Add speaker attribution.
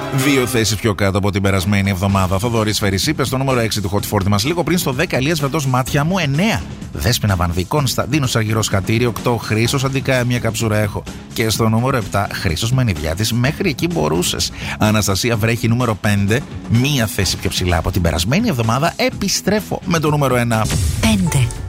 Speaker 1: 2 θέσεις πιο κάτω από την περασμένη εβδομάδα. Θοδωρής Φέρης είπε στο νούμερο 6 του Hot 40 μας. Λίγο πριν στο 10 Ηλίας Βετός Μάτια μου. 9 Δέσποινα Βανδύ Κωνσταντίνος Αργυρός Χατήρι. 8 Χρήστος Αντικά μια καψούρα έχω. Και στο νούμερο 7 Χρήστος Μενιδιάτης. Μέχρι εκεί μπορούσες. Αναστασία Βρέχη νούμερο 5. Μία θέση πιο ψηλά από την περασμένη εβδομάδα. Επιστρέφω με το νούμερο 1.
Speaker 2: 5.